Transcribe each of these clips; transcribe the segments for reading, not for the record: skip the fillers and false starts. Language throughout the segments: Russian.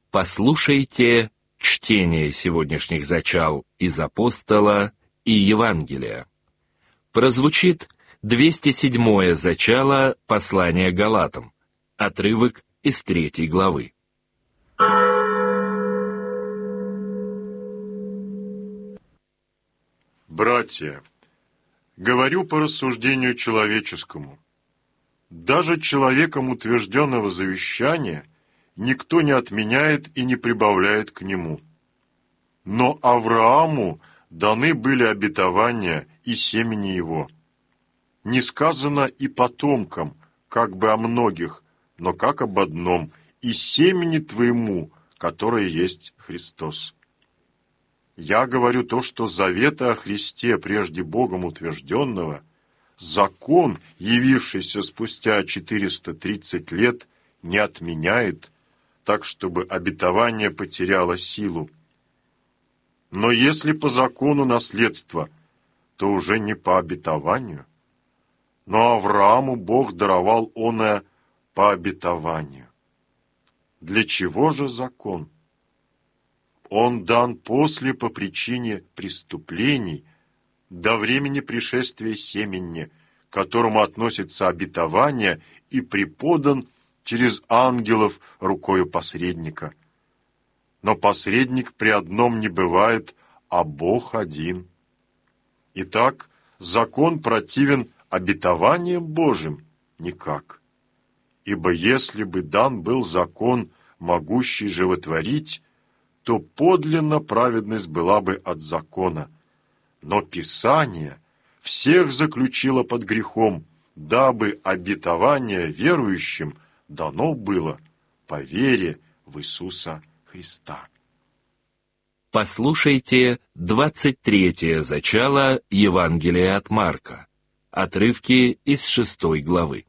Послушайте чтение сегодняшних зачал из Апостола и Евангелия. Прозвучит 207-е зачало послания Галатам, отрывок из 3 главы. Братья, говорю по рассуждению человеческому. Даже человеком утвержденного завещания никто не отменяет и не прибавляет к нему. Но Аврааму даны были обетования и семени его. Не сказано и потомкам, как бы о многих, но как об одном, и семени твоему, которое есть Христос. Я говорю то, что завета о Христе, прежде Богом утвержденного, закон, явившийся спустя 430 лет, не отменяет, так, чтобы обетование потеряло силу. Но если по закону наследство, то уже не по обетованию. Но Аврааму Бог даровал оное по обетованию. Для чего же закон? Он дан после по причине преступлений до времени пришествия семени, к которому относится обетование, и преподан через ангелов рукою посредника. Но посредник при одном не бывает, а Бог один. Итак, закон противен обетованием Божьим? Никак. Ибо если бы дан был закон, могущий животворить, то подлинно праведность была бы от закона. Но Писание всех заключило под грехом, дабы обетование верующим дано было по вере в Иисуса Христа. Послушайте 23-е зачало Евангелия от Марка, отрывки из 6 главы.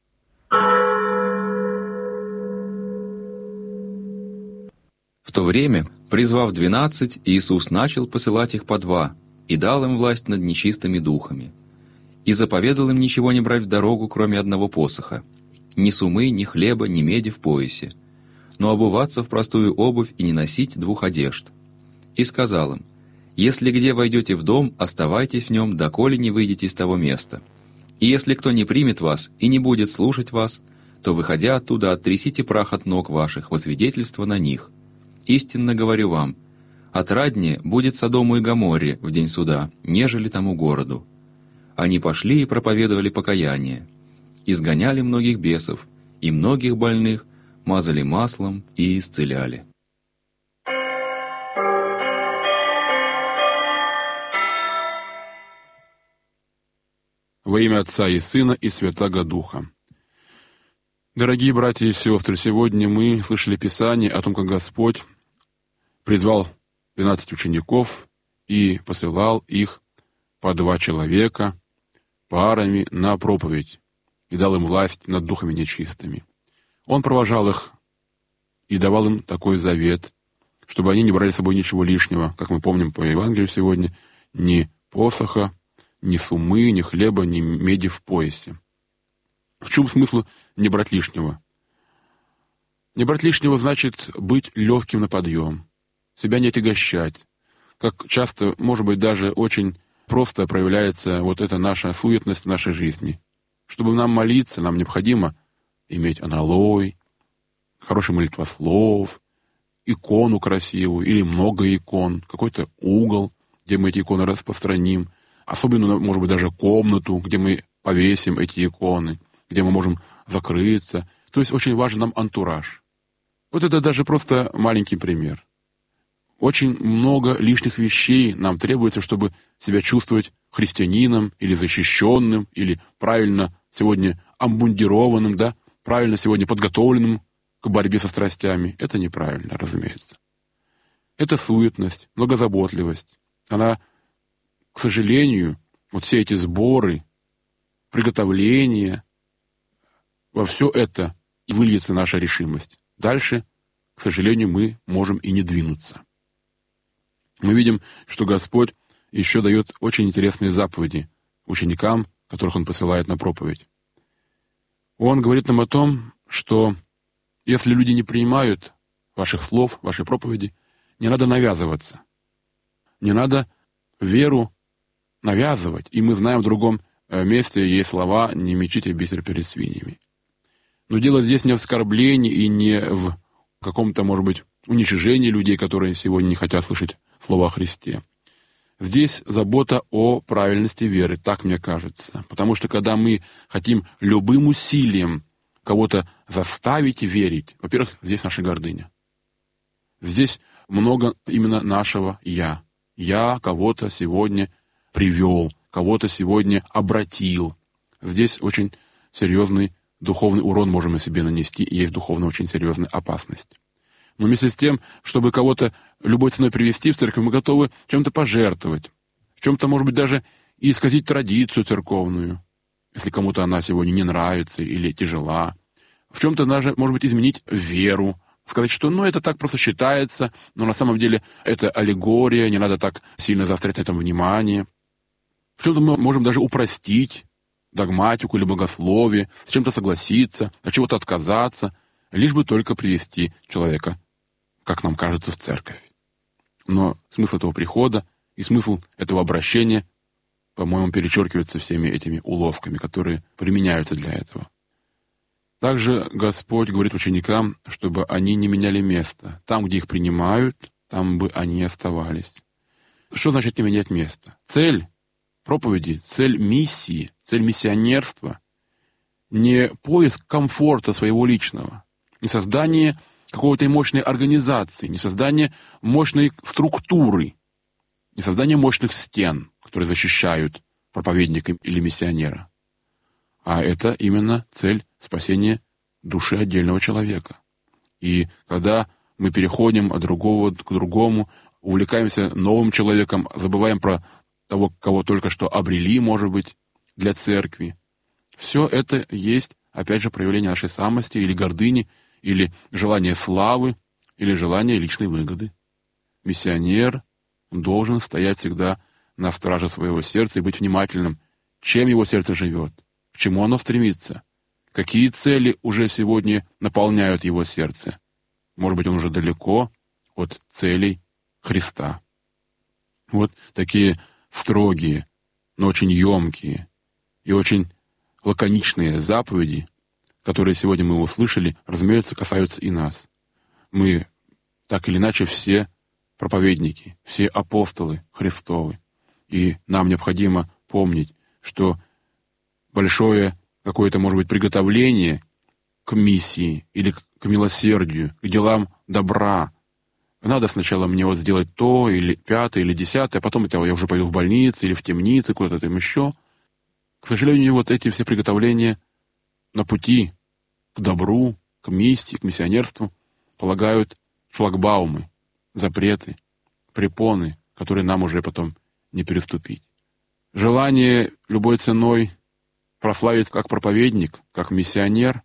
В то время, призвав 12, Иисус начал посылать их по 2 и дал им власть над нечистыми духами. И заповедал им ничего не брать в дорогу, кроме одного посоха, ни сумы, ни хлеба, ни меди в поясе, но обуваться в простую обувь и не носить 2 одежд. И сказал им: «Если где войдете в дом, оставайтесь в нем, доколе не выйдете из того места. И если кто не примет вас и не будет слушать вас, то, выходя оттуда, оттрясите прах от ног ваших во свидетельство на них. Истинно говорю вам, отраднее будет Содому и Гоморре в день суда, нежели тому городу». Они пошли и проповедовали покаяние, изгоняли многих бесов, и многих больных мазали маслом и исцеляли. Во имя Отца и Сына и Святаго Духа. Дорогие братья и сестры, сегодня мы слышали Писание о том, как Господь призвал 12 учеников и посылал их по 2 человека парами на проповедь и дал им власть над духами нечистыми. Он провожал их и давал им такой завет, чтобы они не брали с собой ничего лишнего, как мы помним по Евангелию сегодня, ни посоха, ни сумы, ни хлеба, ни меди в поясе. В чем смысл не брать лишнего? Не брать лишнего значит быть легким на подъем, себя не отягощать. Как часто, может быть, даже очень просто проявляется вот эта наша суетность в нашей жизни. Чтобы нам молиться, нам необходимо иметь аналой, хороший молитвослов, икону красивую или много икон, какой-то угол, где мы эти иконы распространим, особенно, может быть, даже комнату, где мы повесим эти иконы, где мы можем закрыться. То есть очень важен нам антураж. Вот это даже просто маленький пример. Очень много лишних вещей нам требуется, чтобы себя чувствовать христианином или защищенным, или правильно сегодня обмундированным, да, правильно сегодня подготовленным к борьбе со страстями. Это неправильно, разумеется. Это суетность, многозаботливость. Она, к сожалению, вот все эти сборы, приготовления, во все это и выльется наша решимость. Дальше, к сожалению, мы можем и не двинуться. Мы видим, что Господь еще дает очень интересные заповеди ученикам, которых Он посылает на проповедь. Он говорит нам о том, что если люди не принимают ваших слов, вашей проповеди, не надо навязываться. Не надо веру навязывать. И мы знаем, в другом месте есть слова «не мечите бисер перед свиньями». Но дело здесь не в оскорблении и не в каком-то, может быть, уничижении людей, которые сегодня не хотят слышать слова о Христе. Здесь забота о правильности веры, так мне кажется. Потому что когда мы хотим любым усилием кого-то заставить верить, во-первых, здесь наша гордыня. Здесь много именно нашего «я». Я кого-то сегодня привел, кого-то сегодня обратил. Здесь очень серьезный духовный урон можем на себе нанести, и есть духовно очень серьезная опасность. Но вместе с тем, чтобы кого-то любой ценой привести в церковь, мы готовы чем-то пожертвовать, в чем-то, может быть, даже и исказить традицию церковную, если кому-то она сегодня не нравится или тяжела, в чем-то даже, может быть, изменить веру, сказать, что это так просто считается, но на самом деле это аллегория, не надо так сильно заострять на этом внимание. В чем-то мы можем даже упростить догматику или богословие, с чем-то согласиться, от чего-то отказаться, лишь бы только привести человека, как нам кажется, в церковь. Но смысл этого прихода и смысл этого обращения, по-моему, перечеркивается всеми этими уловками, которые применяются для этого. Также Господь говорит ученикам, чтобы они не меняли место. Там, где их принимают, там бы они оставались. Что значит не менять место? Цель проповеди, цель миссии, цель миссионерства — не поиск комфорта своего личного, не создание какой-то мощной организации, не создание мощной структуры, не создание мощных стен, которые защищают проповедника или миссионера. А это именно цель спасения души отдельного человека. И когда мы переходим от другого к другому, увлекаемся новым человеком, забываем про того, кого только что обрели, может быть, для церкви, все это есть, опять же, проявление нашей самости или гордыни, или желание славы, или желание личной выгоды. Миссионер должен стоять всегда на страже своего сердца и быть внимательным, чем его сердце живет, к чему оно стремится, какие цели уже сегодня наполняют его сердце. Может быть, он уже далеко от целей Христа. Вот такие строгие, но очень емкие и очень лаконичные заповеди, которые сегодня мы услышали, разумеется, касаются и нас. Мы, так или иначе, все проповедники, все апостолы Христовы. И нам необходимо помнить, что большое какое-то, может быть, приготовление к миссии или к милосердию, к делам добра. Надо сначала мне сделать то, или пятое, или десятое, а потом я уже пойду в больницу или в темницу, куда-то там еще. К сожалению, эти все приготовления на пути к добру, к миссии, к миссионерству полагают шлагбаумы, запреты, препоны, которые нам уже потом не переступить. Желание любой ценой прославить как проповедник, как миссионер,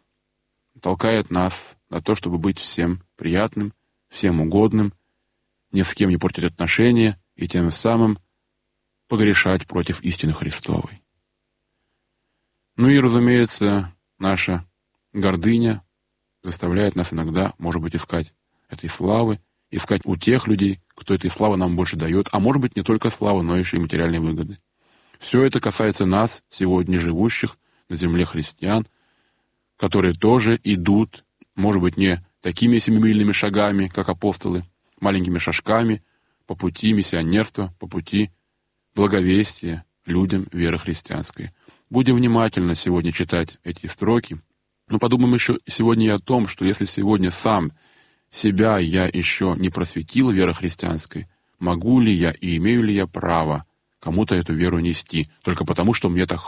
толкает нас на то, чтобы быть всем приятным, всем угодным, ни с кем не портить отношения и тем самым погрешать против истины Христовой. Ну и, разумеется, наша гордыня заставляет нас иногда, может быть, искать этой славы, искать у тех людей, кто этой славы нам больше дает, а может быть, не только славы, но еще и материальные выгоды. Все это касается нас, сегодня живущих на земле христиан, которые тоже идут, может быть, не такими семимильными шагами, как апостолы, маленькими шажками по пути миссионерства, по пути благовестия людям веры христианской. Будем внимательно сегодня читать эти строки, но подумаем еще сегодня и о том, что если сегодня сам себя я еще не просветил верой христианской, могу ли я и имею ли я право кому-то эту веру нести, только потому, что мне так